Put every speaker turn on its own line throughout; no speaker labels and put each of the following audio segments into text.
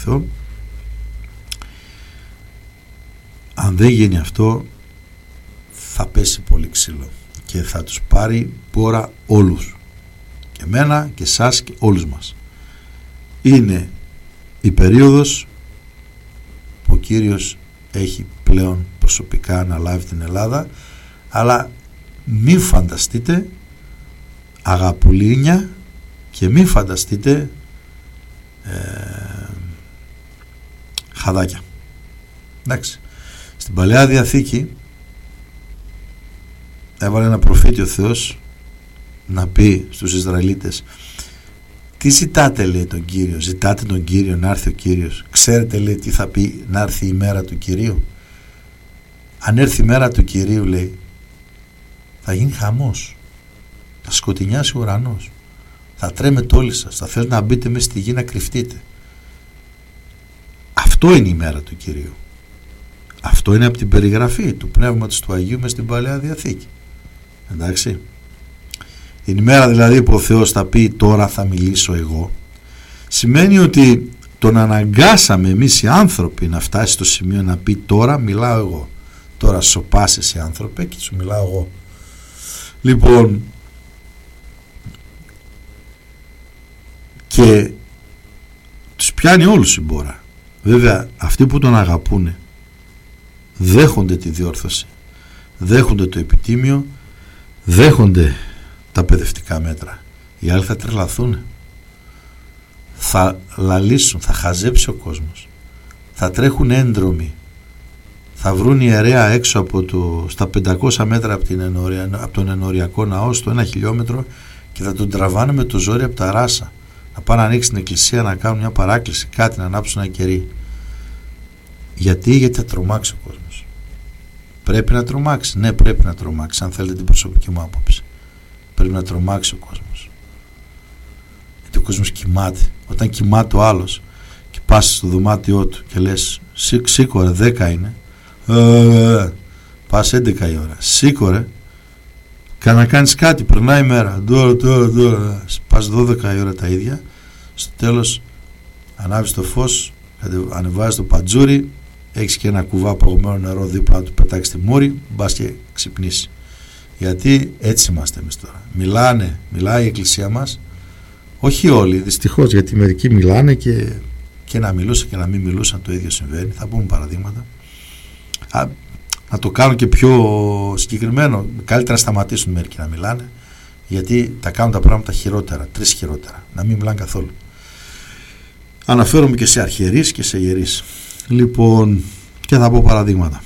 Θεό, αν δεν γίνει αυτό θα πέσει πολύ ξύλο και θα τους πάρει πόρα όλους, και εμένα και εσάς και όλους μας. Είναι η περίοδος που ο Κύριος έχει πλέον προσωπικά αναλάβει την Ελλάδα, αλλά μην φανταστείτε αγαπουλίνια και μην φανταστείτε χαδάκια. Εντάξει, στην Παλαιά Διαθήκη έβαλε ένα προφήτη ο Θεός να πει στους Ισραηλίτες: τι ζητάτε, λέει, τον Κύριο? Ζητάτε τον Κύριο, να έρθει ο Κύριος. Ξέρετε, λέει, τι θα πει να έρθει η μέρα του Κυρίου? Αν έρθει η μέρα του Κυρίου, λέει, θα γίνει χαμός, θα σκοτεινιάσει ο ουρανός, θα τρέμετε όλοι σας, θα θέλετε να μπείτε μέσα στη γη να κρυφτείτε. Αυτό είναι η μέρα του Κυρίου. Αυτό είναι από την περιγραφή του Πνεύματος του Αγίου μες στην Παλαιά Διαθήκη. Εντάξει, την ημέρα δηλαδή που ο Θεός θα πει τώρα θα μιλήσω εγώ, σημαίνει ότι τον αναγκάσαμε εμείς οι άνθρωποι να φτάσει στο σημείο να πει τώρα μιλάω εγώ. Τώρα σοπάσαι εσύ άνθρωπε και σου μιλάω εγώ. Λοιπόν, και τους πιάνει όλους η μπόρα. Βέβαια αυτοί που τον αγαπούνε δέχονται τη διόρθωση, δέχονται το επιτίμιο, δέχονται τα παιδευτικά μέτρα. Οι άλλοι θα τρελαθούν, θα λαλήσουν, θα χαζέψει ο κόσμος, θα τρέχουν έντρομοι, θα βρουν ιερέα έξω στα 500 μέτρα από τον ενοριακό ναό στο 1 χιλιόμετρο και θα τον τραβάνε με το ζόρι από τα ράσα, να πάνε να ανοίξει την εκκλησία, να κάνουν μια παράκληση, κάτι, να ανάψουν ένα κερί. Γιατί θα τρομάξει ο κόσμος. Πρέπει να τρομάξει. Ναι, πρέπει να τρομάξει, αν θέλετε την προσωπική μου άποψη. Πρέπει να τρομάξει ο κόσμος. Γιατί ο κόσμος κοιμάται. Όταν κοιμάται ο άλλος και πας στο δωμάτιό του και λες σήκω ρε, 10 είναι, πας 11 η ώρα, σήκω ρε, να κάνεις κάτι, περνάει η μέρα, τώρα, πας 12 η ώρα τα ίδια, στο τέλος ανάβεις το φως, ανεβάζεις το πατζούρι, έχεις και ένα κουβά παγωμένο νερό δίπλα να του πετάξεις τη μούρη, μπας και ξυπνήσει. Γιατί έτσι είμαστε εμείς τώρα. Μιλάει η εκκλησία μας, όχι όλοι δυστυχώς, γιατί μερικοί μιλάνε και να μιλούσαν και να μην μιλούσαν, το ίδιο συμβαίνει. Θα πούμε παραδείγματα. Να το κάνουν και πιο συγκεκριμένο, καλύτερα να σταματήσουν μερικοί να μιλάνε, γιατί τα κάνουν τα πράγματα χειρότερα, 3 χειρότερα, να μην μιλάνε καθόλου. Αναφέρομαι και σε αρχιερείς και σε ιερείς. Λοιπόν, και θα πω παραδείγματα.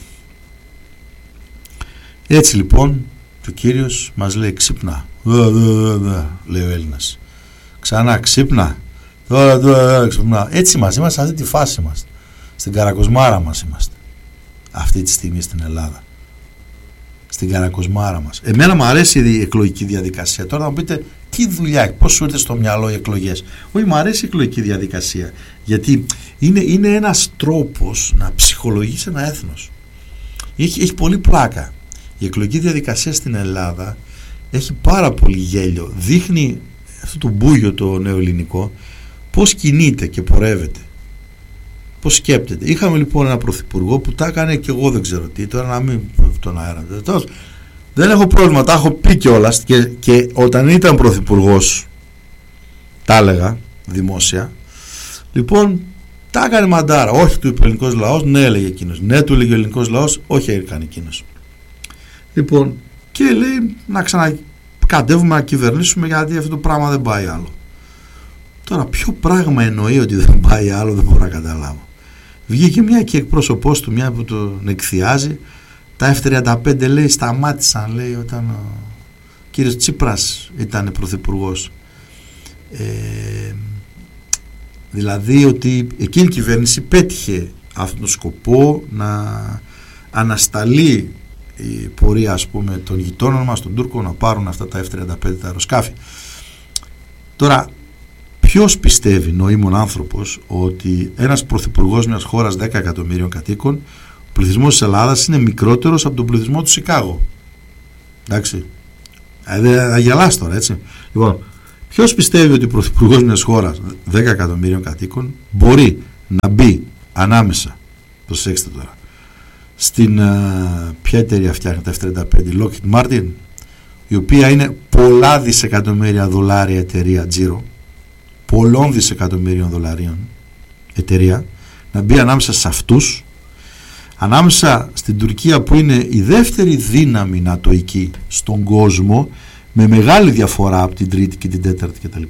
Έτσι λοιπόν ο Κύριος μας λέει ξύπνα, λέει ο Έλληνας, ξανά ξύπνα, τώρα ξύπνα. Έτσι είμαστε σε αυτή τη φάση μας, στην καρακοσμάρα μας είμαστε αυτή τη στιγμή στην Ελλάδα, στην καρακοσμάρα μας. Εμένα μου αρέσει η εκλογική διαδικασία. Τώρα θα μου πείτε τι δουλειά, πώς σου ήρθε στο μυαλό οι εκλογές? Όχι, μου αρέσει η εκλογική διαδικασία, γιατί είναι ένας τρόπος να ψυχολογείς ένα έθνος. Έχει πολύ πλάκα. Η εκλογική διαδικασία στην Ελλάδα έχει πάρα πολύ γέλιο. Δείχνει αυτό το μπούγιο το νεοελληνικό, πώς κινείται και πορεύεται, πώς σκέπτεται. Είχαμε λοιπόν ένα πρωθυπουργό που τα έκανε και εγώ δεν ξέρω τι, τώρα να μην τον αέρα. Δεν έχω πρόβλημα, τα έχω πει κιόλας και όταν ήταν πρωθυπουργός τα έλεγα δημόσια. Λοιπόν, τα έκανε μαντάρα. Όχι, του είπε ο ελληνικός λαός, ναι έλεγε εκείνος. Ναι, του έλεγε ο ελληνικός λαός, όχι έκανε εκείνος. Λοιπόν, και λέει να ξανακατεύουμε να κυβερνήσουμε, γιατί αυτό το πράγμα δεν πάει άλλο. Τώρα, ποιο πράγμα εννοεί ότι δεν πάει άλλο, δεν μπορώ να καταλάβω. Βγήκε μια και εκπρόσωπός του, μια που τον εκθιάζει. Τα F-35 λέει σταμάτησαν, λέει, όταν ο κύριος Τσίπρας ήταν πρωθυπουργός. Δηλαδή ότι εκείνη η κυβέρνηση πέτυχε αυτόν τον σκοπό να ανασταλεί η πορεία, ας πούμε, των γειτόνων μας, των Τούρκων, να πάρουν αυτά τα F-35 τα αεροσκάφη. Τώρα, ποιος πιστεύει, νοήμων άνθρωπος, ότι ένας πρωθυπουργός μιας χώρας 10 εκατομμύριων κατοίκων, ο πληθυσμός της Ελλάδας είναι μικρότερος από τον πληθυσμό του Σικάγο? Εντάξει, θα γελάς τώρα, έτσι. Λοιπόν, ποιος πιστεύει ότι ο πρωθυπουργός μιας χώρας 10 εκατομμύριων κατοίκων μπορεί να μπει ανάμεσα, προσέξτε τώρα, στην ποια εταιρεία φτιάχνει τα F-35, Lockheed Martin, η οποία είναι πολλά δισεκατομμύρια δολάρια εταιρεία τζίρο, πολλών δισεκατομμύριων δολαρίων εταιρεία, να μπει ανάμεσα σε αυτούς, ανάμεσα στην Τουρκία που είναι η δεύτερη δύναμη νατοϊκή στον κόσμο, με μεγάλη διαφορά από την τρίτη και την τέταρτη κτλ,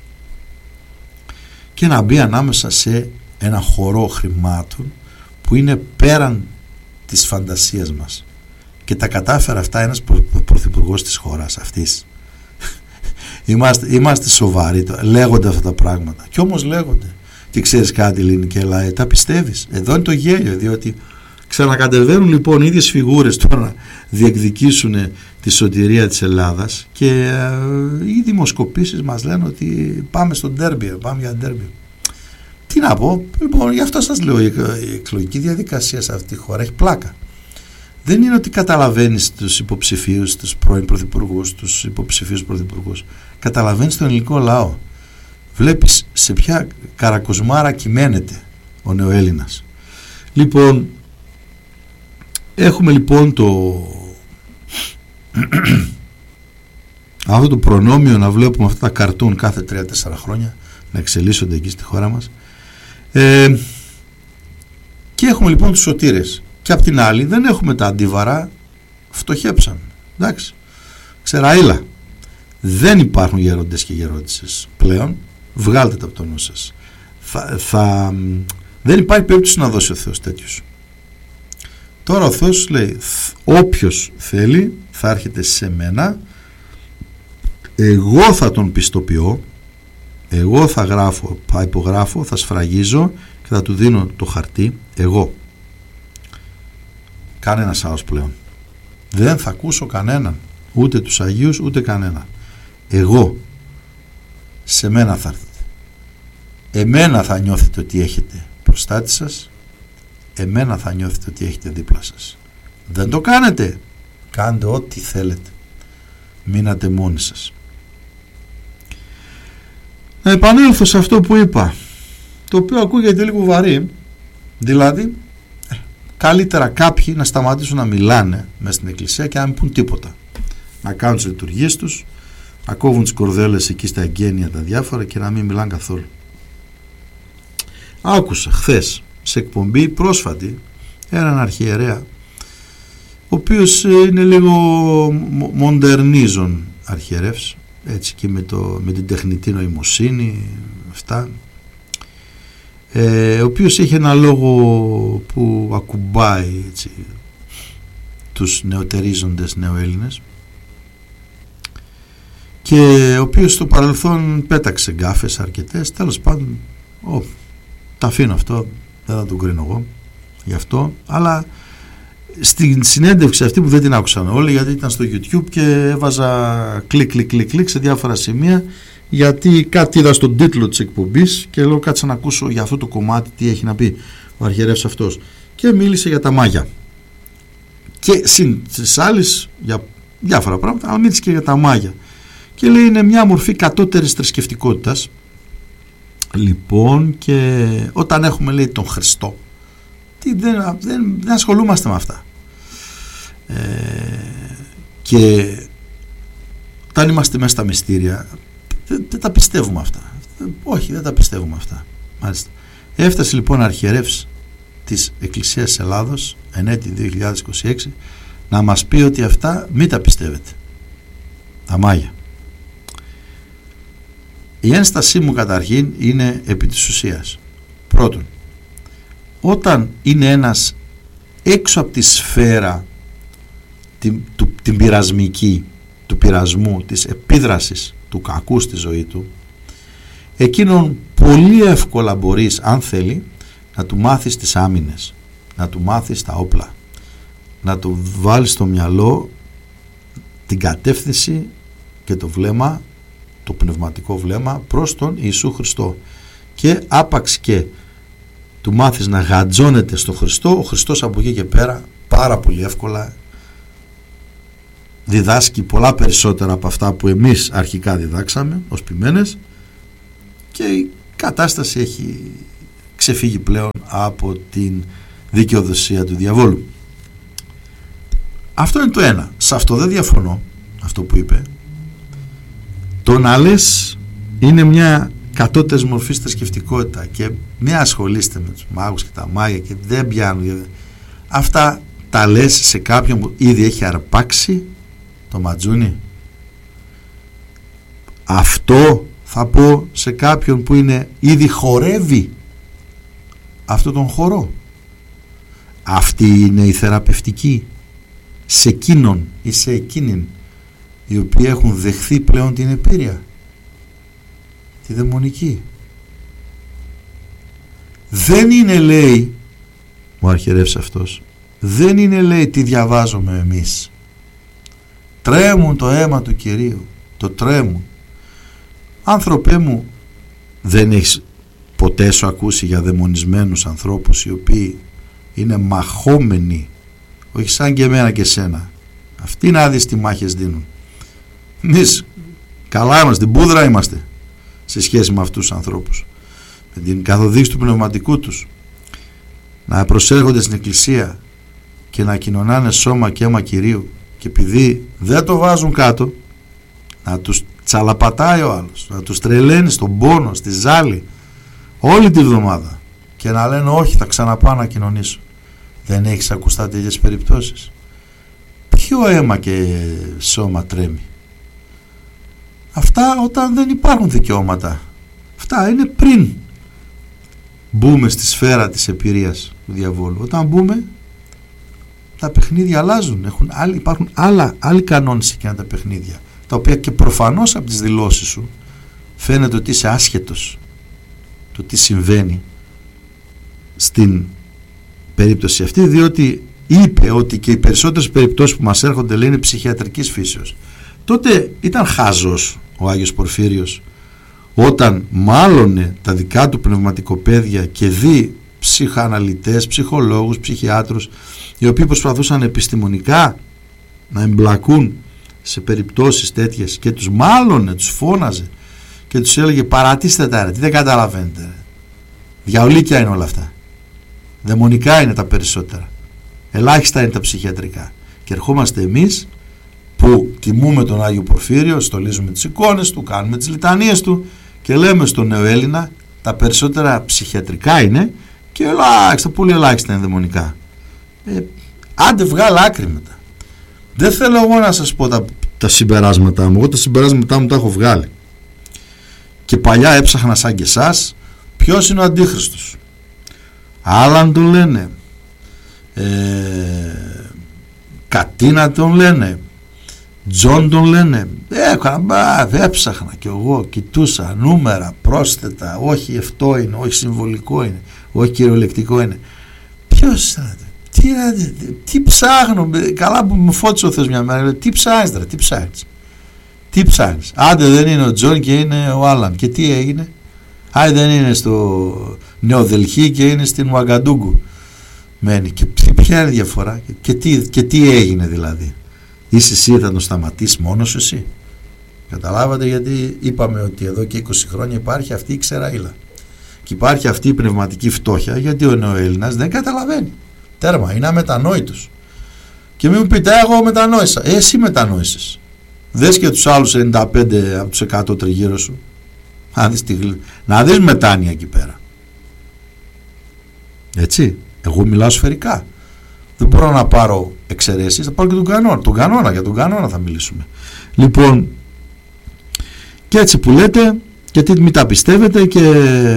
και να μπει ανάμεσα σε ένα χορό χρημάτων που είναι πέραν της φαντασίας μας, και τα κατάφερε αυτά ένας πρωθυπουργός της χώρας αυτής. Είμαστε σοβαροί, λέγονται αυτά τα πράγματα, και όμως λέγονται. Και ξέρεις κάτι, ελληνική Ελλάδα, τα πιστεύεις? Εδώ είναι το γέλιο, διότι ξανακατεβαίνουν λοιπόν οι ίδιες φιγούρες τώρα να διεκδικήσουν τη σωτηρία της Ελλάδας, και οι δημοσκοπήσεις μας λένε ότι πάμε στο ντέρμπι, πάμε για ντέρμπι. Τι να πω, λοιπόν, γι' αυτό σας λέω, η εκλογική διαδικασία σε αυτή τη χώρα έχει πλάκα. Δεν είναι ότι καταλαβαίνεις τους υποψηφίους, τους πρώην πρωθυπουργούς, τους υποψηφίους πρωθυπουργούς. Καταλαβαίνεις τον ελληνικό λαό. Βλέπεις σε ποια καρακοσμάρα κυμαίνεται ο νεοέλληνας. Λοιπόν, έχουμε λοιπόν αυτό το προνόμιο να βλέπουμε αυτά τα καρτούν κάθε 3-4 χρόνια να εξελίσσονται εκεί στη χώρα μας, και έχουμε λοιπόν τους σωτήρες, και απ' την άλλη δεν έχουμε τα αντίβαρα, φτωχέψαν, εντάξει, ξεραΐλα, δεν υπάρχουν γερόντες και γερόντισσες πλέον, βγάλτε τα από το νου σας. Δεν υπάρχει περίπτωση να δώσει ο Θεός τέτοιους. Τώρα ο Θεός λέει, όποιος θέλει θα έρχεται σε μένα, εγώ θα τον πιστοποιώ, εγώ θα γράφω, θα υπογράφω, θα σφραγίζω και θα του δίνω το χαρτί, εγώ. Κανένας άλλος πλέον. Δεν θα ακούσω κανέναν, ούτε τους Αγίους ούτε κανέναν. Εγώ, σε μένα θα έρθετε, εμένα θα νιώθετε ότι έχετε προστάτη σας, εμένα θα νιώθετε ότι έχετε δίπλα σας. Δεν το κάνετε, κάντε ό,τι θέλετε, μείνατε μόνοι σας. Να επανέλθω σε αυτό που είπα, το οποίο ακούγεται λίγο βαρύ, δηλαδή καλύτερα κάποιοι να σταματήσουν να μιλάνε μέσα στην εκκλησία και να μην πούν τίποτα, να κάνουν τις λειτουργίες τους, να κόβουν τις κορδέλες εκεί στα εγγένεια τα διάφορα και να μην μιλάνε καθόλου. Άκουσα χθες σε εκπομπή πρόσφατη έναν αρχιερέα, ο οποίος είναι λίγο μοντερνίζον αρχιερεύς, έτσι, και με την τεχνητή νοημοσύνη αυτά, ο οποίος έχει ένα λόγο που ακουμπάει, έτσι, τους νεοτερίζοντες νεοέλληνες, και ο οποίος στο παρελθόν πέταξε γκάφες αρκετές. Τέλος πάντων, τα αφήνω αυτό, δεν θα τον κρίνω εγώ γι' αυτό, αλλά στην συνέντευξη αυτή που δεν την άκουσαν όλοι, γιατί ήταν στο YouTube και έβαζα κλικ σε διάφορα σημεία, γιατί κάτι είδα στον τίτλο της εκπομπής και λέω κάτσε να ακούσω για αυτό το κομμάτι τι έχει να πει ο αρχιερεύς αυτός, και μίλησε για τα μάγια και στις άλλες για διάφορα πράγματα, αλλά μίλησε και για τα μάγια και λέει είναι μια μορφή κατώτερης θρησκευτικότητας. Λοιπόν, και όταν έχουμε, λέει, τον Χριστό, δεν ασχολούμαστε με αυτά, και όταν είμαστε μέσα στα μυστήρια δεν τα πιστεύουμε αυτά. Όχι, δεν τα πιστεύουμε αυτά. Μάλιστα. Έφτασε λοιπόν αρχιερεύς της Εκκλησίας της Ελλάδος εν έτη 2026 να μας πει ότι αυτά μην τα πιστεύετε, τα μάγια. Η ένστασή μου καταρχήν είναι επί της ουσίας. Πρώτον, όταν είναι ένας έξω από τη σφαίρα την πειρασμική, του πειρασμού, της επίδρασης του κακού στη ζωή του, εκείνον πολύ εύκολα μπορείς, αν θέλει, να του μάθεις τις άμυνες, να του μάθεις τα όπλα, να του βάλεις στο μυαλό την κατεύθυνση και το βλέμμα, το πνευματικό βλέμμα προς τον Ιησού Χριστό, και άπαξ και του μάθεις να γατζώνεται στο Χριστό, ο Χριστός από εκεί και πέρα πάρα πολύ εύκολα διδάσκει πολλά περισσότερα από αυτά που εμείς αρχικά διδάξαμε ως ποιμένες, και η κατάσταση έχει ξεφύγει πλέον από την δικαιοδοσία του διαβόλου. Αυτό είναι το ένα. Σε αυτό δεν διαφωνώ, αυτό που είπε. Το να λες είναι μια κατώτερης μορφής θρησκευτικότητα και μην ασχολείστε με τους μάγους και τα μάγια και δεν πιάνουν. Αυτά τα λες σε κάποιον που ήδη έχει αρπάξει το ματζούνι. Αυτό θα πω σε κάποιον που είναι ήδη χορεύει αυτό τον χορό. Αυτή είναι η θεραπευτική σε εκείνον ή σε εκείνην οι οποίοι έχουν δεχθεί πλέον την επίρρεια, τη δαιμονική. Δεν είναι, λέει ο αρχιερεύς αυτός, δεν είναι, λέει, τι διαβάζουμε εμείς. Τρέμουν το αίμα του Κυρίου, το τρέμουν. Άνθρωπέ μου, δεν έχεις ποτέ σου ακούσει για δαιμονισμένους ανθρώπους οι οποίοι είναι μαχόμενοι, όχι σαν και εμένα και σένα? Αυτοί να δεις τι μάχες δίνουν. Εμείς καλά είμαστε, μπούδρα είμαστε σε σχέση με αυτούς τους ανθρώπους, με την καθοδήγηση του πνευματικού τους, να προσέρχονται στην εκκλησία και να κοινωνάνε σώμα και αίμα Κυρίου, και επειδή δεν το βάζουν κάτω, να τους τσαλαπατάει ο άλλος, να τους τρελαίνει στον πόνο, στη ζάλη όλη τη βδομάδα και να λένε όχι, θα ξαναπάω να κοινωνήσω. Δεν έχεις ακουστά τέτοιες περιπτώσεις? Ποιο αίμα και σώμα τρέμει? Αυτά όταν δεν υπάρχουν δικαιώματα. Αυτά είναι πριν μπούμε στη σφαίρα της επηρείας του διαβόλου. Όταν μπούμε, τα παιχνίδια αλλάζουν. Υπάρχουν άλλοι κανόνες σε εκείνα τα παιχνίδια, τα οποία και προφανώς από τις δηλώσεις σου φαίνεται ότι είσαι άσχετος το τι συμβαίνει στην περίπτωση αυτή, διότι είπε ότι και οι περισσότερες περιπτώσεις που μας έρχονται, λέει, είναι ψυχιατρικής φύσεως. Τότε ήταν χάζος ο Άγιος Πορφύριος όταν μάλωνε τα δικά του πνευματικοπαίδια και δει ψυχαναλυτές, ψυχολόγους, ψυχιάτρους, οι οποίοι προσπαθούσαν επιστημονικά να εμπλακούν σε περιπτώσεις τέτοιες, και τους μάλωνε, τους φώναζε και τους έλεγε παρατήστε τα, τι δεν καταλαβαίνετε, διαολίκια είναι όλα αυτά, δαιμονικά είναι τα περισσότερα, ελάχιστα είναι τα ψυχιατρικά. Και ερχόμαστε εμείς που τιμούμε τον Άγιο Πορφύριο, στολίζουμε τις εικόνες του, κάνουμε τις λιτανίες του και λέμε στον νεοέλληνα τα περισσότερα ψυχιατρικά είναι και ελάχιστα, πολύ ελάχιστα είναι δαιμονικά. Άντε βγάλε άκρη μετά. Δεν θέλω εγώ να σας πω τα συμπεράσματά μου. Εγώ τα συμπεράσματά μου τα έχω βγάλει. Και παλιά έψαχνα σαν και εσάς ποιος είναι ο Αντίχριστος. Άλλαν τον λένε, Κατίνα τον λένε, Τζον τον λένε. Έψαχνα κι εγώ, κοιτούσα νούμερα, πρόσθετα, όχι αυτό είναι, όχι συμβολικό είναι, όχι κυριολεκτικό είναι. Ποιος είναι? Τι ψάχνω? Καλά που μου φώτισε ο Θεός μια μέρα. Τι ψάχνεις τώρα, τι ψάχνεις? Άντε δεν είναι ο Τζον και είναι ο Άλαν. Και τι έγινε? Άντε δεν είναι στο Νεοδελχή και είναι στην Ουαγκαντούγκου μένει. Και ποια είναι η διαφορά? Και τι έγινε δηλαδή? Είσαι εσύ, θα τον σταματήσεις μόνος εσύ? Καταλάβατε γιατί είπαμε ότι εδώ και 20 χρόνια υπάρχει αυτή η ξεραΐλα και υπάρχει αυτή η πνευματική φτώχεια, γιατί ο νεοέλληνας δεν καταλαβαίνει. Τέρμα, είναι αμετανόητος. Και μην μου πείτε, εγώ μετανόησα. Εσύ μετανόησες. Δες και τους άλλους 95 από τους 100 τριγύρω σου. Να δεις μετάνοια εκεί πέρα. Έτσι. Εγώ μιλάω σφαιρικά. Δεν μπορώ να πάρω εξαιρέσεις, θα πάρω και τον κανόνα. Για τον κανόνα θα μιλήσουμε. Λοιπόν, και έτσι που λέτε, γιατί μην τα πιστεύετε και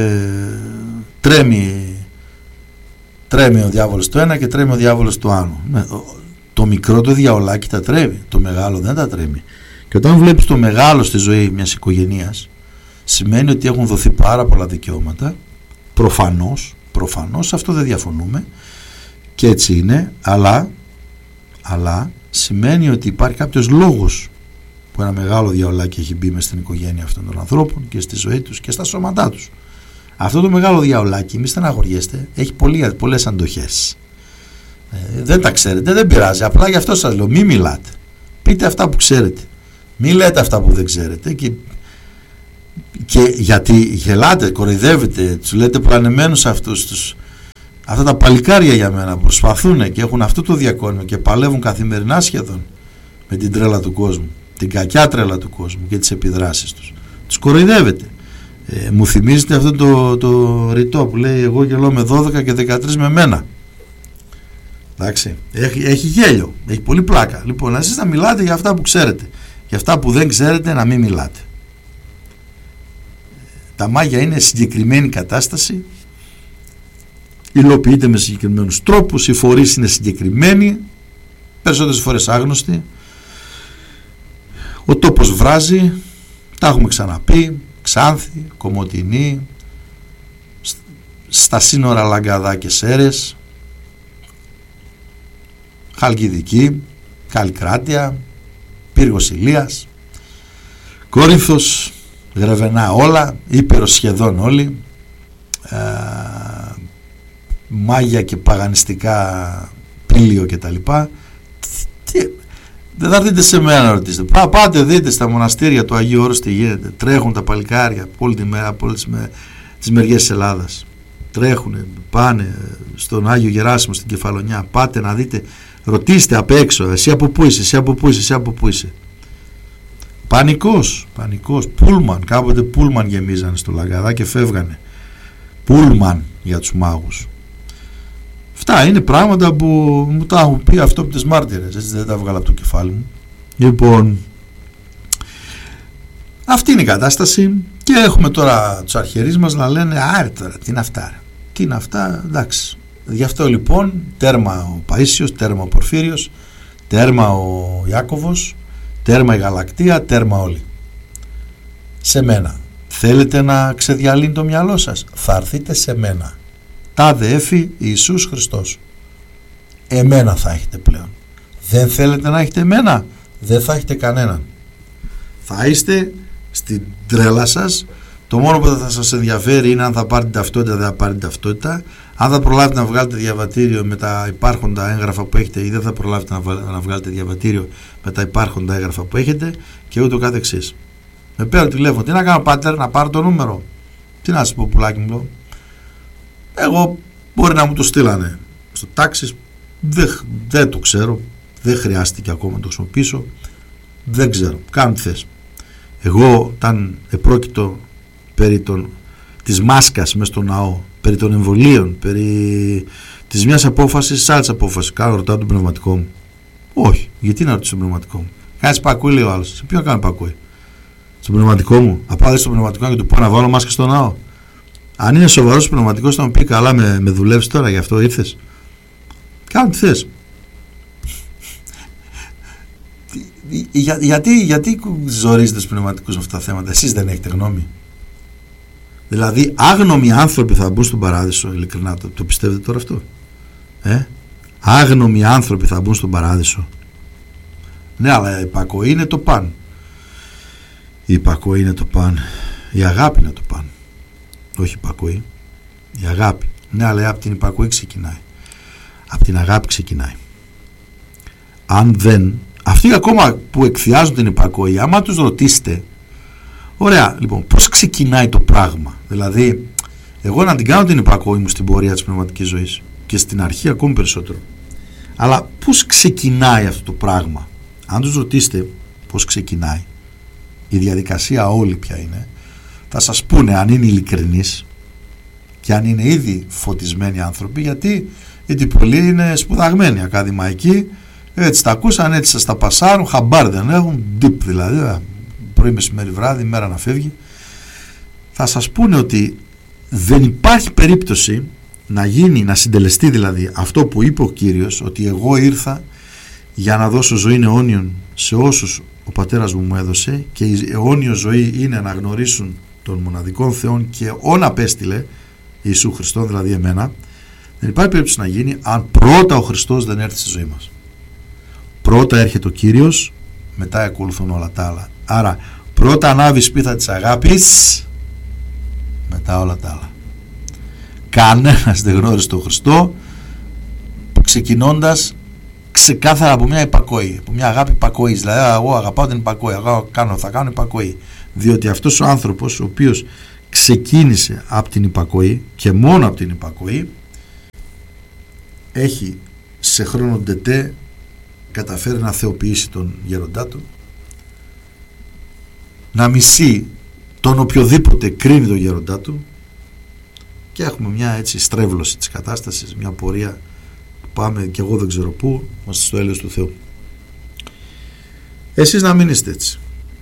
τρέμει ο διάβολος το ένα και τρέμει ο διάβολος το άλλο. Το μικρό το διαολάκι τα τρέμει, το μεγάλο δεν τα τρέμει. Και όταν βλέπεις το μεγάλο στη ζωή μιας οικογένειας, σημαίνει ότι έχουν δοθεί πάρα πολλά δικαιώματα. Προφανώς αυτό δεν διαφωνούμε και έτσι είναι, αλλά σημαίνει ότι υπάρχει κάποιος λόγος που ένα μεγάλο διαολάκι έχει μπει μες στην οικογένεια αυτών των ανθρώπων και στη ζωή τους και στα σώματά τους. Αυτό το μεγάλο διαολάκι, μη στεναχωριέστε, έχει πολλές αντοχές. Δεν τα ξέρετε, δεν πειράζει, απλά γι' αυτό σας λέω, μη μιλάτε. Πείτε αυτά που ξέρετε. Μη λέτε αυτά που δεν ξέρετε και Και γιατί γελάτε, κοροϊδεύετε, τους λέτε πλανεμένους αυτούς αυτά τα παλικάρια για μένα προσπαθούν και έχουν αυτό το διακόνημα και παλεύουν καθημερινά σχεδόν με την τρέλα του κόσμου, την κακιά τρέλα του κόσμου και τις επιδράσεις τους κοροϊδεύετε. Μου θυμίζετε αυτό το ρητό που λέει εγώ γελώ με 12 και 13 με μένα. Εντάξει, έχει γέλιο, έχει πολύ πλάκα. Λοιπόν, εσείς να μιλάτε για αυτά που ξέρετε, για αυτά που δεν ξέρετε να μην μιλάτε. Τα μάγια είναι συγκεκριμένη κατάσταση, υλοποιείται με συγκεκριμένους τρόπους, οι φορείς είναι συγκεκριμένοι, περισσότερες φορές άγνωστοι, ο τόπος βράζει, τα έχουμε ξαναπεί, Ξάνθη, Κομοτηνή, στα σύνορα Λαγκαδά και Σέρες, Χαλκιδική, Καλκράτεια, Πύργος Ηλίας, Κόρινθος, Γρεβενά, όλα, Ήπειρος σχεδόν όλοι, μάγια και παγανιστικά Πήλιο και τα λοιπά. Δεν θα δείτε σε μένα να ρωτήσετε. Πάτε δείτε στα μοναστήρια του Αγίου Όρους τι γίνεται. Τρέχουν τα παλικάρια από όλη τη μέρα, από όλες τις μεριές της Ελλάδας. Τρέχουν, πάνε στον Άγιο Γεράσιμο στην Κεφαλονιά. Πάτε να δείτε, ρωτήστε απ' έξω. Εσύ από πού είσαι, εσύ από πού είσαι, εσύ από πού είσαι. Πανικός. Πούλμαν, κάποτε πούλμαν γεμίζανε στο Λαγκαδά και φεύγανε. Πούλμαν για τους μάγους. Αυτά είναι πράγματα που μου τα έχουν πει αυτό από τις μάρτυρες, έτσι δεν τα βγάλα από το κεφάλι μου. Λοιπόν, αυτή είναι η κατάσταση και έχουμε τώρα τους αρχιερείς μας να λένε άρε τώρα, τι είναι αυτά, τι είναι αυτά, εντάξει. Γι' αυτό λοιπόν τέρμα ο Παΐσιος, τέρμα ο Πορφύριος, τέρμα ο Ιάκωβος, τέρμα η Γαλακτεία, τέρμα όλοι. Σε μένα. Θέλετε να ξεδιαλύνει το μυαλό σας, θα έρθείτε σε μένα. Τάδε έφη Ιησούς Χριστός. Εμένα θα έχετε πλέον. Δεν θέλετε να έχετε εμένα, δεν θα έχετε κανέναν. Θα είστε στην τρέλα σας. Το μόνο που θα σας ενδιαφέρει είναι αν θα πάρετε ταυτότητα ή δεν θα πάρετε ταυτότητα. Αν θα προλάβετε να βγάλετε διαβατήριο με τα υπάρχοντα έγγραφα που έχετε ή δεν θα προλάβετε να βγάλετε διαβατήριο με τα υπάρχοντα έγγραφα που έχετε και ούτω καθεξής. Με παίρνω τηλέφωνο. Τι να κάνω, πάτερ, να πάρω το νούμερο. Τι να σας πω, πουλάκι μου. Εγώ μπορεί να μου το στείλανε στο τάξις, δεν το ξέρω, δεν χρειάστηκε ακόμα να το χρησιμοποιήσω, δεν ξέρω, κάνω τι θες. Εγώ όταν επρόκειτο περί της μάσκας μες στο ναό, περί των εμβολίων, περί της μιας απόφασης, της άλλης απόφασης, ρωτάω τον πνευματικό μου. Όχι, γιατί να ρωτήσω τον πνευματικό μου. Κάνεις πακούι, λέει ο άλλος. Σε ποιον κάνω πακούι? Στον πνευματικό μου. Απάδε στον πνευματικό και του πω να βάλω μάσκα στο ναό. Αν είναι σοβαρός πνευματικός θα μου πει καλά με δουλεύεις τώρα, γι' αυτό ήρθες. Κάνε τι θες. Γιατί ζορίζετε τους πνευματικούς με αυτά τα θέματα? Εσείς δεν έχετε γνώμη? Δηλαδή άγνομοι άνθρωποι θα μπουν στον παράδεισο? Ειλικρινά το πιστεύετε τώρα αυτό? Άγνομοι άνθρωποι θα μπουν στον παράδεισο? Ναι, αλλά η υπακοή είναι το παν. Η υπακοή είναι το παν. Η αγάπη είναι το παν. Όχι η υπακοή, η αγάπη. Ναι, αλλά από την υπακοή ξεκινάει. Από την αγάπη ξεκινάει. Αν δεν, αυτοί ακόμα που εκθιάζουν την υπακοή, άμα τους ρωτήσετε, ωραία, λοιπόν, πώς ξεκινάει το πράγμα? Δηλαδή, εγώ να την κάνω την υπακοή μου στην πορεία της πνευματικής ζωής και στην αρχή ακόμη περισσότερο. Αλλά πώς ξεκινάει αυτό το πράγμα? Αν τους ρωτήσετε πώς ξεκινάει, η διαδικασία όλη ποια είναι, θα σας πούνε αν είναι ειλικρινείς και αν είναι ήδη φωτισμένοι άνθρωποι, γιατί πολλοί είναι σπουδαγμένοι, ακαδημαϊκοί, έτσι τα ακούσαν, έτσι σας τα πασάρουν, χαμπάρ δεν έχουν, deep δηλαδή, πρωί, μεσημέρι, βράδυ, μέρα να φεύγει. Θα σας πούνε ότι δεν υπάρχει περίπτωση να γίνει, να συντελεστεί δηλαδή αυτό που είπε ο Κύριος, ότι εγώ ήρθα για να δώσω ζωή αιώνιον σε όσους ο πατέρας μου έδωσε, και η αιώνιο ζωή είναι να γνωρίσουν των μοναδικών Θεών και όν απέστειλε Ιησού Χριστόν, δηλαδή εμένα. Δεν υπάρχει περίπτωση να γίνει αν πρώτα ο Χριστός δεν έρθει στη ζωή μας. Πρώτα έρχεται ο Κύριος, μετά ακολουθούν όλα τα άλλα. Άρα πρώτα ανάβει η σπίθα της αγάπης, μετά όλα τα άλλα. Κανένας δεν γνώρισε τον Χριστό ξεκινώντας ξεκάθαρα από μια υπακοή, από μια αγάπη υπακοής. Δηλαδή, εγώ αγαπάω την υπακοή, εγώ θα κάνω υπακοή. Διότι αυτός ο άνθρωπος, ο οποίος ξεκίνησε από την υπακοή και μόνο από την υπακοή, έχει σε χρόνο ντετέ καταφέρει να θεοποιήσει τον γέροντά του, να μισεί τον οποιοδήποτε κρίνει τον γέροντά του, και έχουμε μια έτσι στρέβλωση της κατάστασης, μια πορεία που πάμε και εγώ δεν ξέρω πού, είμαστε στο έλεος του Θεού. Εσείς να μην είστε έτσι.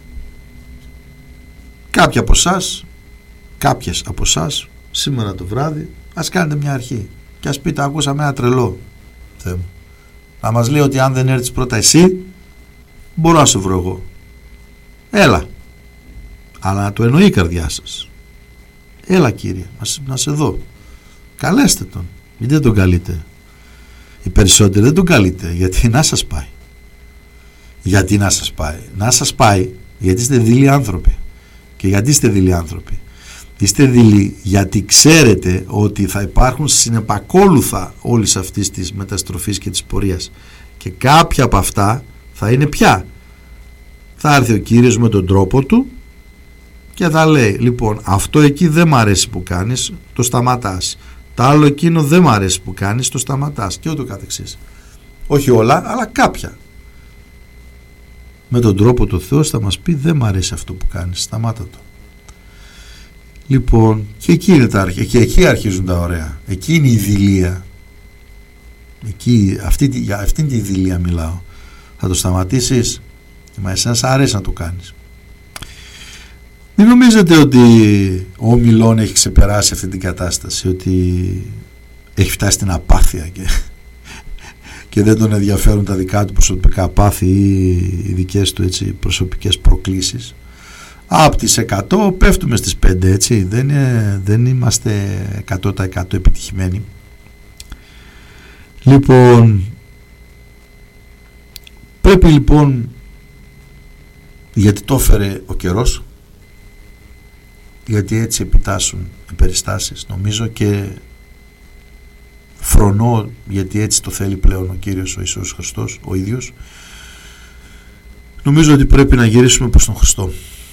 Κάποιες από εσάς σήμερα το βράδυ ας κάνετε μια αρχή και ας πείτε, ακούσαμε ένα τρελό Θεέ μου, να μας λέει ότι αν δεν έρθεις πρώτα εσύ, μπορώ να σε βρω εγώ. Έλα, αλλά να το εννοεί η καρδιά σας. Έλα Κύριε, να σε δω. Καλέστε τον. Γιατί δεν τον καλείτε? Οι περισσότεροι δεν τον καλείτε. Γιατί να σας πάει? Γιατί να σας πάει? Να σας πάει γιατί είστε δειλοί άνθρωποι. Και γιατί είστε δειλοί άνθρωποι? Είστε δειλοί γιατί ξέρετε ότι θα υπάρχουν συνεπακόλουθα όλης αυτής της μεταστροφής και της πορείας. Και κάποια από αυτά θα είναι πια. Θα έρθει ο Κύριος με τον τρόπο του και θα λέει, λοιπόν, αυτό εκεί δεν μ' αρέσει που κάνεις, το σταματάς. Το άλλο εκείνο δεν μ' αρέσει που κάνεις, το σταματάς. Και ούτω καθεξής. Όχι όλα, αλλά κάποια. Με τον τρόπο του Θεός θα μας πει, δεν μ' αρέσει αυτό που κάνεις, σταμάτα το. Λοιπόν, και εκεί είναι τα αρχαία, και εκεί αρχίζουν τα ωραία. Εκεί είναι η ειδηλία. Εκεί, για αυτήν τη ειδηλία μιλάω. Θα το σταματήσεις? Μα εσένα σ' αρέσει να το κάνεις. Μην νομίζετε ότι ο Μιλών έχει ξεπεράσει αυτή την κατάσταση, ότι έχει φτάσει στην απάθεια και δεν τον ενδιαφέρουν τα δικά του προσωπικά πάθη ή οι δικές του έτσι, προσωπικές προκλήσεις. Από τις 100 πέφτουμε στις 5, έτσι. Δεν είμαστε 100% επιτυχημένοι. Λοιπόν, πρέπει λοιπόν, γιατί το έφερε ο καιρός, γιατί έτσι επιτάσσουν οι περιστάσεις, νομίζω, και φρονώ γιατί έτσι το θέλει πλέον ο Κύριος ο Ιησούς Χριστός ο ίδιος, νομίζω ότι πρέπει να γυρίσουμε προς τον Χριστό,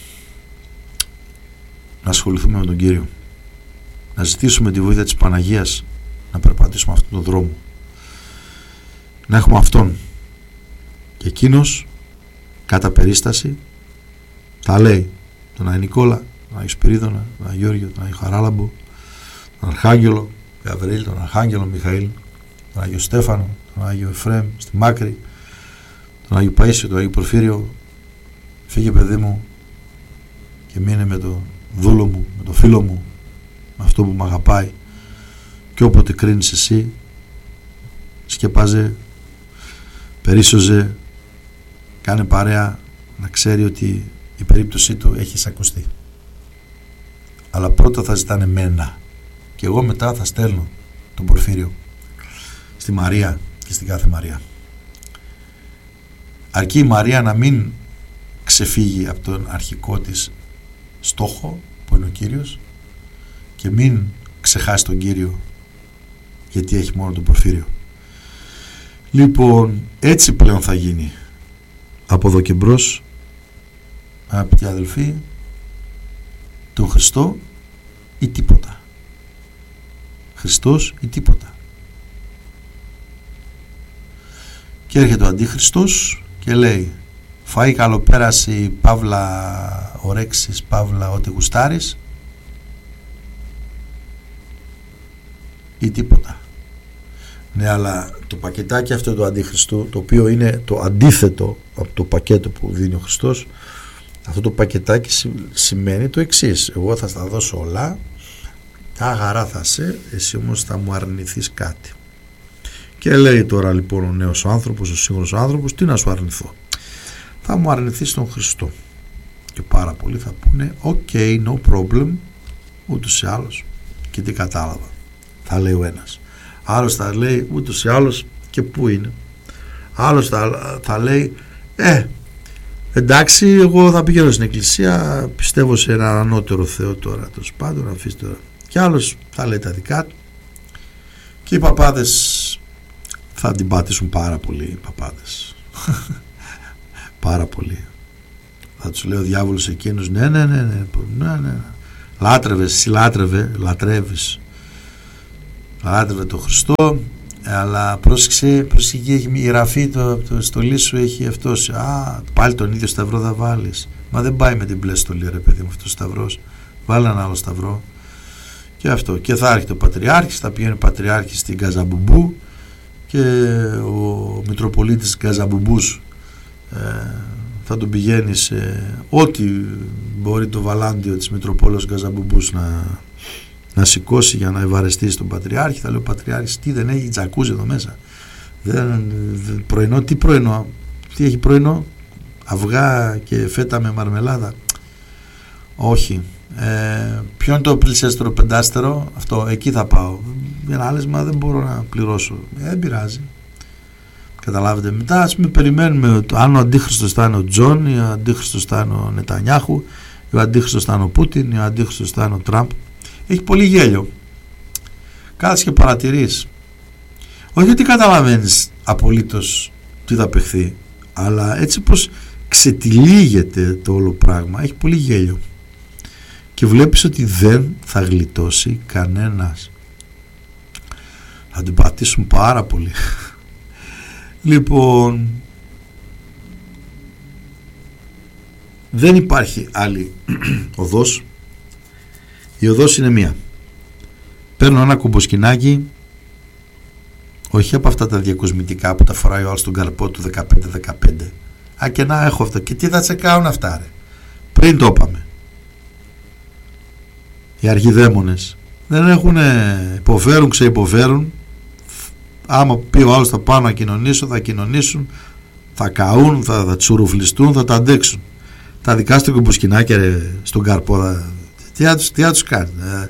να ασχοληθούμε με τον Κύριο, να ζητήσουμε τη βοήθεια της Παναγίας, να περπατήσουμε αυτόν τον δρόμο, να έχουμε Αυτόν, και εκείνος κατά περίσταση τα λέει, τον Άγιο Νικόλα, τον Άγιο Σπυρίδωνα, τον Άγιο Γιώργιο, τον Άγιο Χαράλαμπο, τον Αρχάγγελο Γαβριήλ, τον Αρχάγγελο Μιχαήλ, τον Άγιο Στέφανο, τον Άγιο Εφραίμ στη Μάκρη, τον Άγιο Παΐσιο, τον Άγιο Πορφύριο. Φύγε παιδί μου και μείνε με το δούλο μου, με το φίλο μου, με αυτό που με αγαπάει, και όποτε κρίνεις εσύ, σκεπάζε, περίσσοζε, κάνε παρέα, να ξέρει ότι η περίπτωσή του έχει εισακουστεί. Αλλά πρώτα θα ζητάνε μένα και εγώ μετά θα στέλνω τον Πορφύριο στη Μαρία και στην κάθε Μαρία. Αρκεί η Μαρία να μην ξεφύγει από τον αρχικό της στόχο που είναι ο Κύριος και μην ξεχάσει τον Κύριο γιατί έχει μόνο τον Πορφύριο. Λοιπόν, έτσι πλέον θα γίνει από εδώ και μπρος, αγαπητοί αδελφοί, τον Χριστό ή τίποτα. Χριστός ή τίποτα. Και έρχεται ο Αντίχριστος και λέει, φαΐ καλοπέραση, παύλα ορέξεις, παύλα ό,τι γουστάρεις, ή τίποτα. Ναι, αλλά το πακετάκι αυτό του Αντίχριστου, το οποίο είναι το αντίθετο από το πακέτο που δίνει ο Χριστός, αυτό το πακετάκι σημαίνει το εξής: εγώ θα στα δώσω όλα, αγαρά θα σε, εσύ όμως θα μου αρνηθείς κάτι. Και λέει τώρα λοιπόν ο νέος άνθρωπος, ο σύγχρονος άνθρωπος, τι να σου αρνηθώ? Θα μου αρνηθείς τον Χριστό. Και πάρα πολλοί θα πούνε ok, no problem, ούτως ή άλλως, και τι κατάλαβα, θα λέει ο ένας. Άλλος θα λέει ούτως ή άλλως, και πού είναι. Άλλος θα λέει εντάξει, εγώ θα πηγαίνω στην εκκλησία, πιστεύω σε έναν ανώτερο Θεό τώρα, τέλος πάντων, αφήστε τώρα. Και άλλος θα λέει τα δικά του. Και οι παπάδες θα την πατήσουν πάρα πολύ οι παπάδες. Πάρα πολύ. Θα τους λέει ο διάβολος εκείνος, ναι. Λάτρευες, εσύ λατρεύεις. Λάτρευε τον Χριστό, αλλά πρόσεξε, έχει η γραφή, το στολί σου έχει αυτός. Πάλι τον ίδιο σταυρό θα βάλεις. Μα δεν πάει με την μπλε στολή, ρε παιδί μου, αυτός ο σταυρός. Βάλε ένα άλλο σταυρό. Και αυτό. Και θα έρχεται ο Πατριάρχης, θα πηγαίνει ο Πατριάρχης στην Καζαμπουμπού και ο Μητροπολίτης Καζαμπουμπούς θα τον πηγαίνει σε ό,τι μπορεί το βαλάντιο της Μητροπόλεως Καζαμπουμπούς να σηκώσει για να ευαρεστήσει τον Πατριάρχη. Θα λέει ο Πατριάρχης, τι δεν έχει τζακούζι εδώ μέσα, πρωινό, τι έχει πρωινό, αυγά και φέτα με μαρμελάδα? Όχι. Ποιο είναι το πλησιέστερο πεντάστερο? Αυτό, εκεί θα πάω. Ένα άλλες, μα δεν μπορώ να πληρώσω. Δεν πειράζει. Καταλάβετε. Μετά ας πούμε περιμένουμε αν ο αντίχριστος θα είναι ο Τζον, ή ο αντίχριστος θα είναι ο Νετανιάχου, ή ο αντίχριστος θα είναι ο Πούτιν, ή ο αντίχριστος θα είναι ο Τραμπ. Έχει πολύ γέλιο. Κάθεσαι και παρατηρείς. Όχι ότι καταλαβαίνεις απολύτως τι θα παιχθεί, αλλά έτσι πως ξετυλίγεται το όλο πράγμα, έχει πολύ γέλιο. Και βλέπεις ότι δεν θα γλιτώσει κανένας. Θα την πατήσουν πάρα πολύ. Λοιπόν, δεν υπάρχει άλλη οδός. Η οδός είναι μία. Παίρνω ένα κομποσκινάκι, όχι από αυτά τα διακοσμητικά που τα φοράει ο άλλος στον καρπό του 15-15. Και να έχω αυτό. Και τι θα σε κάνουν αυτά, ρε? Πριν το είπαμε. Οι αρχιδαίμονες δεν έχουν, υποφέρουν, ξεϋποφέρουν. Άμα πει ο άλλος θα πάω να κοινωνήσω, θα κοινωνήσουν, θα καούν, θα τσουρουφλιστούν, θα τα αντέξουν. Τα δικά στο κομποσκινάκια, στον καρπό, τι θα τους κάνει?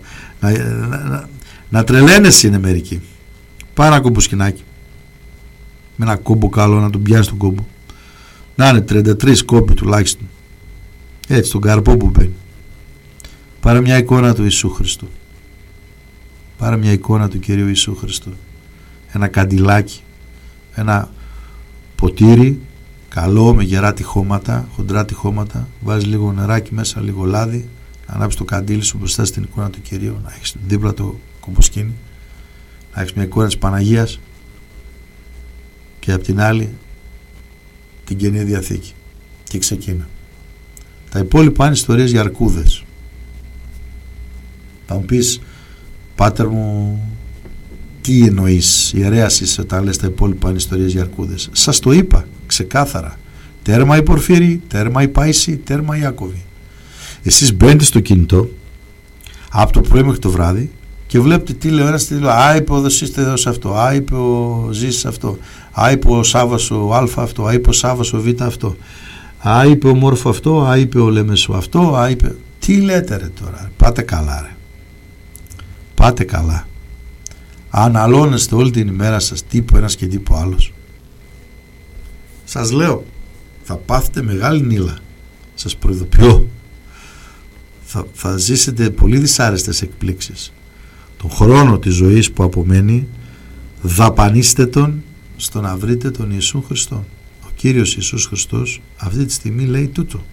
Να τρελαίνεσαι είναι μερικοί. Πάει ένα κομποσκινάκι με ένα κόμπο καλό, να τον πιάσει τον κόμπο, να είναι 33 κόμποι τουλάχιστον, έτσι, τον καρπό που μπαίνει. Πάρε μια εικόνα του Ιησού Χριστού, πάρε μια εικόνα του Κυρίου Ιησού Χριστού, ένα καντιλάκι, ένα ποτήρι καλό με γερά τυχώματα, χοντρά τυχώματα, βάζεις λίγο νεράκι μέσα, λίγο λάδι, ανάψεις το καντήλι σου μπροστά στην εικόνα του Κυρίου, να έχεις δίπλα το κομποσκίνι, να έχεις μια εικόνα της Παναγίας και απ' την άλλη την Καινή Διαθήκη, και ξεκίνα. Τα υπόλοιπα είναι ιστορίες για αρκούδες. Θα μου πεις, πάτερ μου, τι εννοείς, ιερέας είσαι όταν λες τα υπόλοιπα είναι ιστορίες για αρκούδες? Σας το είπα ξεκάθαρα. Τέρμα η Πορφύρη, τέρμα η Πάηση, τέρμα η Ιάκωβη. Εσείς μπαίνετε στο κινητό από το πρωί μέχρι το βράδυ και βλέπετε τι λέει ο ένας, τι λέει, είπε ο Δοσίστεδος αυτό, είπε ο Ζήσης αυτό, είπε ο Σάββας ο Α αυτό, είπε ο Σάββας ο Β αυτό, είπε ο Μόρφο αυτό, είπε ο Λέμεσο αυτό, είπε... Τι λέτε ρε τώρα? Πάτε καλά, ρε. Πάτε καλά. Αναλώνεστε όλη την ημέρα σας, τύπο ένας και τύπο άλλος. Σας λέω, θα πάθετε μεγάλη νύλα. Σας προειδοποιώ. Θα ζήσετε πολύ δυσάρεστες εκπλήξεις. Τον χρόνο της ζωής που απομένει, δαπανίστε τον στο να βρείτε τον Ιησού Χριστό. Ο Κύριος Ιησούς Χριστός αυτή τη στιγμή λέει τούτο: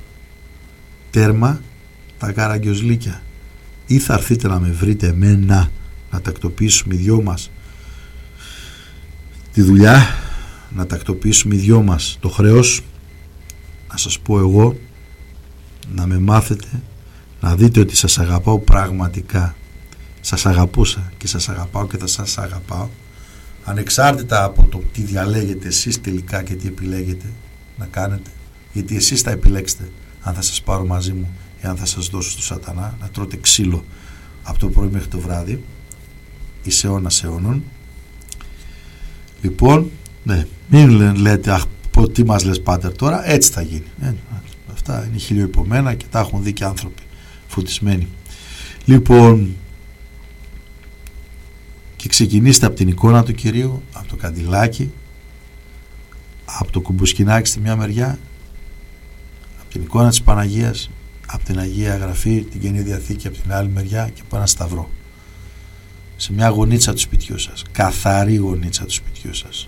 τέρμα τα καραγκιόζλικια. Ή θα έρθετε να με βρείτε εμένα, να τακτοποιήσουμε οι δυο μας τη δουλειά, να τακτοποιήσουμε οι δυο μας το χρέος, να σας πω εγώ, να με μάθετε, να δείτε ότι σας αγαπάω πραγματικά. Σας αγαπούσα και σας αγαπάω και θα σας αγαπάω, ανεξάρτητα από το τι διαλέγετε εσείς τελικά και τι επιλέγετε να κάνετε, γιατί εσείς θα επιλέξετε αν θα σας πάρω μαζί μου ή αν θα σας δώσω στο σατανά να τρώτε ξύλο από το πρωί μέχρι το βράδυ εις αιώνας αιώνων. Λοιπόν, ναι, μην λέτε αχ, τι μας λες πάτερ τώρα, έτσι θα γίνει. Αυτά είναι χιλιοϊπωμένα και τα έχουν δει και άνθρωποι φωτισμένοι. Λοιπόν, και ξεκινήστε από την εικόνα του Κυρίου, από το καντιλάκι, από το κουμπουσκινάκι στη μια μεριά, από την εικόνα της Παναγίας, από την Αγία Γραφή, την Καινή Διαθήκη από την άλλη μεριά και από ένα σταυρό. σε μια γωνίτσα του σπιτιού σας, καθαρή γωνίτσα του σπιτιού σας,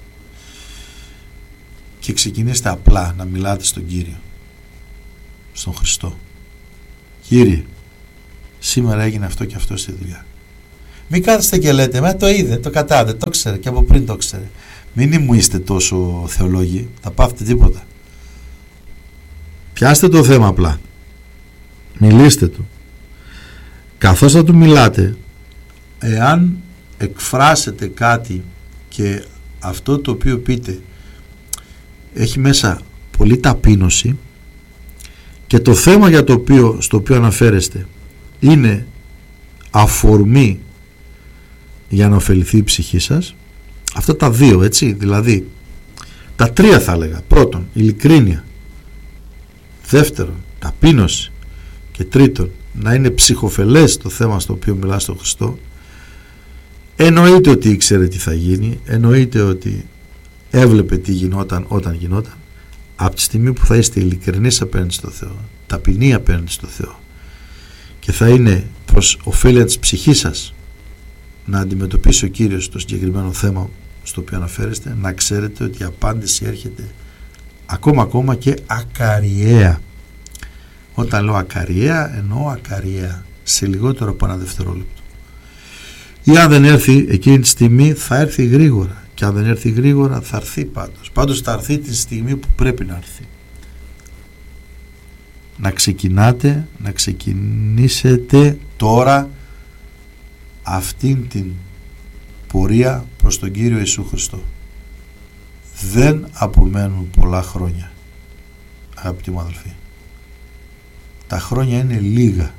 και ξεκινήστε απλά να μιλάτε στον Κύριο, στον Χριστό. Κύριε, σήμερα έγινε αυτό και αυτό στη δουλειά. Μην κάθεστε και λέτε, το είδε, το κατάδε, το ξέρε και από πριν το ξέρε. Μην μου είστε τόσο θεολόγοι, θα πάθετε τίποτα. Πιάστε το θέμα απλά, μιλήστε του. Καθώς θα του μιλάτε, εάν εκφράσετε κάτι και αυτό το οποίο πείτε έχει μέσα πολύ ταπείνωση και το θέμα για το οποίο, στο οποίο αναφέρεστε είναι αφορμή για να ωφεληθεί η ψυχή σας, αυτά τα δύο, έτσι, δηλαδή τα τρία θα έλεγα: πρώτον, ειλικρίνεια, δεύτερον, ταπείνωση, και τρίτον, να είναι ψυχοφελές το θέμα στο οποίο μιλά στον Χριστό, εννοείται ότι ήξερε τι θα γίνει, εννοείται ότι έβλεπε τι γινόταν όταν γινόταν. Από τη στιγμή που θα είστε ειλικρινείς απέναντι στο Θεό, ταπεινοί απέναντι στο Θεό, και θα είναι προς ωφέλεια της ψυχής σας να αντιμετωπίσει ο Κύριος το συγκεκριμένο θέμα στο οποίο αναφέρεστε, να ξέρετε ότι η απάντηση έρχεται ακόμα και ακαριαία. Όταν λέω ακαριαία, εννοώ ακαριαία, σε λιγότερο από ένα δευτερόλεπτο. Ή αν δεν έρθει εκείνη τη στιγμή, θα έρθει γρήγορα, και αν δεν έρθει γρήγορα θα έρθει πάντως θα έρθει τη στιγμή που πρέπει να έρθει. Να ξεκινήσετε τώρα αυτήν την πορεία προς τον Κύριο Ιησού Χριστό. Δεν απομένουν πολλά χρόνια, αγαπητοί μου αδελφοί. Τα χρόνια είναι λίγα.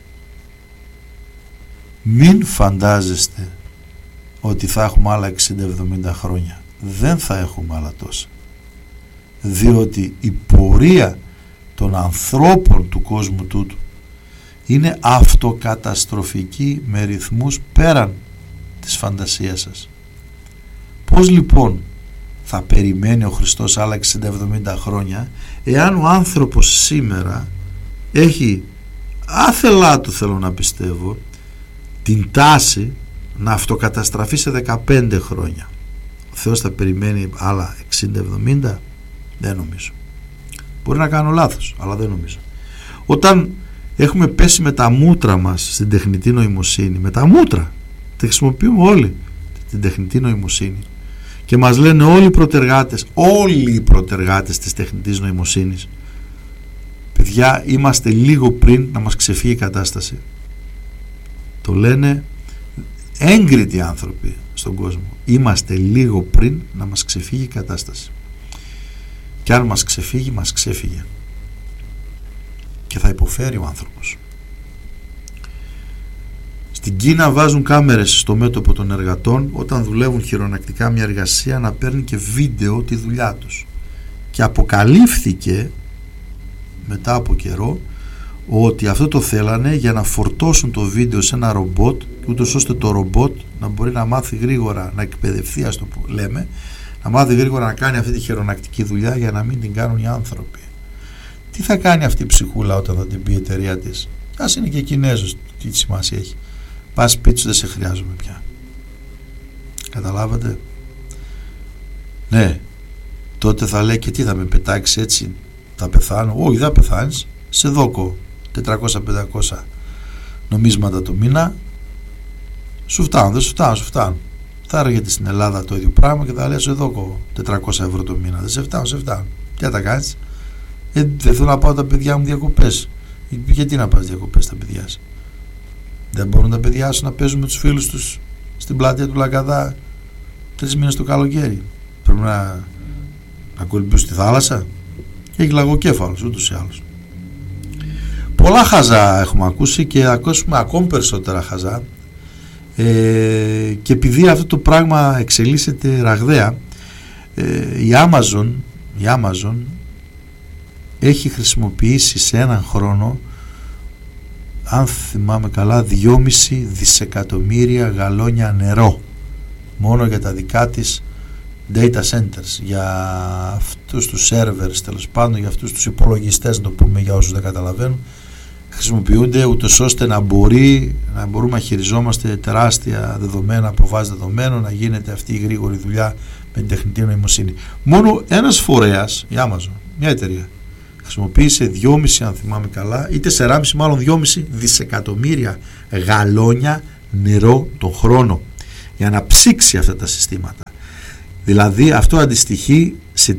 Μην φαντάζεστε ότι θα έχουμε άλλα 60-70 χρόνια. Δεν θα έχουμε άλλα τόσα. Διότι η πορεία των ανθρώπων του κόσμου τούτου είναι αυτοκαταστροφική, με ρυθμούς πέραν της φαντασίας σας. Πώς λοιπόν θα περιμένει ο Χριστός άλλα 60-70 χρόνια, εάν ο άνθρωπος σήμερα έχει, άθελά του θέλω να πιστεύω, την τάση να αυτοκαταστραφεί σε 15 χρόνια? Ο Θεός θα περιμένει άλλα 60-70? Δεν νομίζω. Μπορεί να κάνω λάθος, αλλά δεν νομίζω. Όταν έχουμε πέσει με τα μούτρα μας στην τεχνητή νοημοσύνη, με τα μούτρα, τη χρησιμοποιούμε όλοι την τεχνητή νοημοσύνη, και μας λένε όλοι οι προτεργάτες της τεχνητής νοημοσύνης, παιδιά, είμαστε λίγο πριν να μας ξεφύγει η κατάσταση. Το λένε έγκριτοι άνθρωποι στον κόσμο. Είμαστε λίγο πριν να μας ξεφύγει η κατάσταση. Και αν μας ξεφύγει, μας ξέφυγε. Και θα υποφέρει ο άνθρωπος. Στην Κίνα βάζουν κάμερες στο μέτωπο των εργατών όταν δουλεύουν χειρονακτικά μια εργασία, να παίρνει και βίντεο τη δουλειά τους. Και αποκαλύφθηκε μετά από καιρό ότι αυτό το θέλανε για να φορτώσουν το βίντεο σε ένα ρομπότ, ούτως ώστε το ρομπότ να μπορεί να μάθει γρήγορα, να εκπαιδευτεί, ας το λέμε, να μάθει γρήγορα να κάνει αυτή τη χειρονακτική δουλειά για να μην την κάνουν οι άνθρωποι. Τι θα κάνει αυτή η ψυχούλα όταν θα την πει η εταιρεία της? Ας είναι και Κινέζος, τι σημασία έχει? Πας σπίτι σου, δεν σε χρειάζομαι πια. Καταλάβατε? Ναι, τότε θα λέει, και τι θα με πετάξει έτσι, θα πεθάνω? Όχι, δεν θα πεθάνεις, σε δώκω 400-500 νομίσματα το μήνα, σου φτάνουν, δεν σου φτάνουν, σου φτάνουν. Θα έρχεται στην Ελλάδα το ίδιο πράγμα και θα λέει, σε δώκω 400 ευρώ το μήνα, δεν σε φτάνουν, σε φτάνουν. Τι θα τα κάνεις? Δεν θέλω να πάω τα παιδιά μου διακοπές. Γιατί να πας διακοπές τα παιδιά σου? Δεν μπορούν τα παιδιά σου να παίζουν με τους φίλους τους στην πλατεία του Λαγκαδά 3 μήνες το καλοκαίρι? Πρέπει να κολυμπήσουν στη θάλασσα? Έχει λαγοκέφαλος ούτως ή άλλως. Πολλά χαζά έχουμε ακούσει και ακούσουμε ακόμη περισσότερα χαζά, και επειδή αυτό το πράγμα εξελίσσεται ραγδαία, η Amazon έχει χρησιμοποιήσει σε έναν χρόνο, αν θυμάμαι καλά, 2,5 δισεκατομμύρια γαλόνια νερό μόνο για τα δικά της data centers, για αυτούς τους servers, τέλος πάντων, για αυτούς τους υπολογιστές, να το πούμε για όσους δεν καταλαβαίνουν. χρησιμοποιούνται ούτως ώστε να μπορούμε να χειριζόμαστε τεράστια δεδομένα από βάση δεδομένων, να γίνεται αυτή η γρήγορη δουλειά με την τεχνητή νοημοσύνη. Μόνο ένας φορέας, η Amazon, μια εταιρεία, χρησιμοποίησε 2,5, αν θυμάμαι καλά, ή 4,5 μάλλον 2,5 δισεκατομμύρια γαλόνια νερό τον χρόνο για να ψήξει αυτά τα συστήματα. Δηλαδή αυτό αντιστοιχεί σε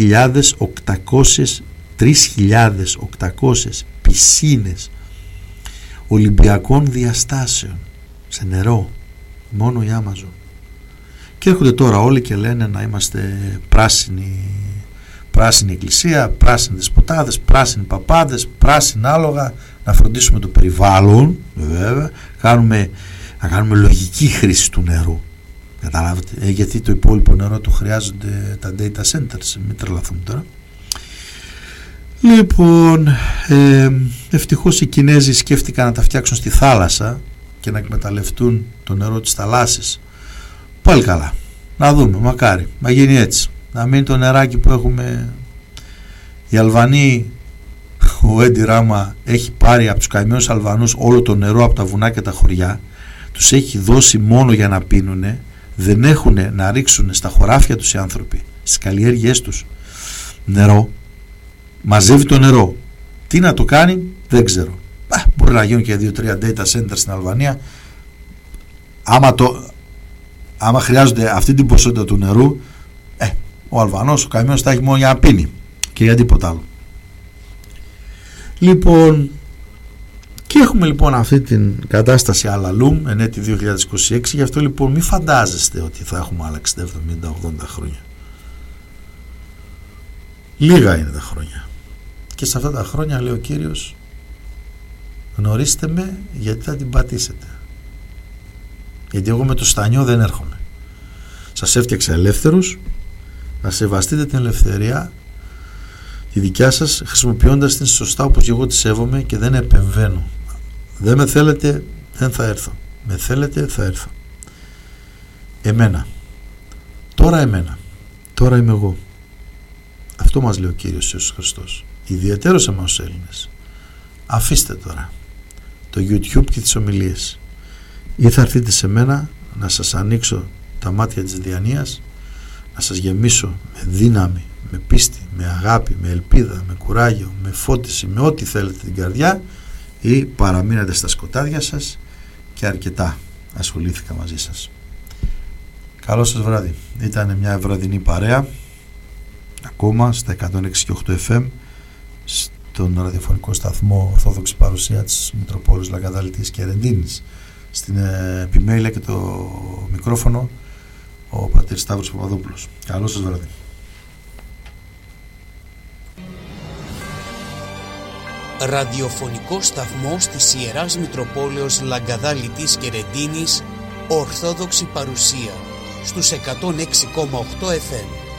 3.800 πισίνες Ολυμπιακών διαστάσεων σε νερό, μόνο η Amazon. Και έρχονται τώρα όλοι και λένε να είμαστε πράσινη εκκλησία, πράσινοι δεσποτάδες, πράσινοι παπάδες, πράσινα άλογα, να φροντίσουμε το περιβάλλον, βέβαια, να κάνουμε λογική χρήση του νερού. Καταλάβετε, γιατί το υπόλοιπο νερό το χρειάζονται τα data centers, μην τρελαθούμε τώρα. Λοιπόν, ευτυχώς οι Κινέζοι σκέφτηκαν να τα φτιάξουν στη θάλασσα και να εκμεταλλευτούν το νερό της θαλάσσης. Πάλι καλά, να δούμε, μακάρι, να γίνει έτσι. Να μείνει το νεράκι που έχουμε. Οι Αλβανοί, ο Έντι Ράμα έχει πάρει από τους καημένους Αλβανούς όλο το νερό από τα βουνά και τα χωριά, τους έχει δώσει μόνο για να πίνουνε, δεν έχουν να ρίξουν στα χωράφια τους οι άνθρωποι, στις καλλιέργειές τους νερό, μαζεύει το νερό. Τι να το κάνει δεν ξέρω. Μπορεί να γίνουν και 2-3 data centers στην Αλβανία. Άμα χρειάζονται αυτή την ποσότητα του νερού, ο Αλβανός, ο καημένος θα έχει μόνο για να πίνει και για τίποτα άλλο. Λοιπόν, και έχουμε λοιπόν αυτή την κατάσταση αλαλούμ εν έτη 2026. Γι' αυτό λοιπόν μην φαντάζεστε ότι θα έχουμε άλλα 60, 70, 80 χρόνια. Λίγα είναι τα χρόνια. Και σε αυτά τα χρόνια, λέει ο Κύριος, γνωρίστε με γιατί θα την πατήσετε. Γιατί εγώ με το στανιό δεν έρχομαι. Σας έφτιαξα ελεύθερους, να σεβαστείτε την ελευθερία τη δικιά σας, χρησιμοποιώντας την σωστά όπως και εγώ τη σέβομαι και δεν επεμβαίνω. Δεν με θέλετε, δεν θα έρθω. Με θέλετε, θα έρθω. Εμένα. Τώρα είμαι εγώ. Αυτό μας λέει ο Κύριος Ιησούς Χριστός. Ιδιαιτέρως εμάς τους Έλληνες. Αφήστε τώρα το YouTube και τις ομιλίες. Ή θα έρθετε σε μένα να σας ανοίξω τα μάτια της διανοίας, να σας γεμίσω με δύναμη, με πίστη, με αγάπη, με ελπίδα, με κουράγιο, με φώτιση, με ό,τι θέλετε την καρδιά, ή παραμείνετε στα σκοτάδια σας και αρκετά ασχολήθηκα μαζί σας. Καλό σας βράδυ. Ήταν μια βραδινή παρέα ακόμα στα 106,8 FM στον ραδιοφωνικό σταθμό Ορθόδοξη Παρουσία της Μητροπόλεως Λαγκαδάλητης και Ρεντίνης. Στην επιμέλεια και το μικρόφωνο ο πατήρ Σταύρος Παπαδόπουλος. Καλό σας βράδυ.
Ραδιοφωνικό σταθμό της Ιεράς Μητροπόλεως Λαγκαδάλητης και Ρεντίνης, Ορθόδοξη Παρουσία στους 106,8 FM.